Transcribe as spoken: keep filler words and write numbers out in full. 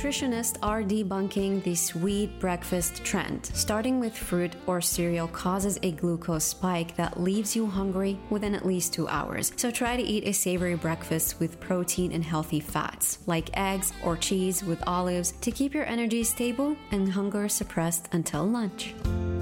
nutritionists are debunking the sweet breakfast trend. Starting with fruit or cereal causes a glucose spike that leaves you hungry within at least two hours. So try to eat a savory breakfast with protein and healthy fats, like eggs or cheese with olives, to keep your energy stable and hunger suppressed until lunch.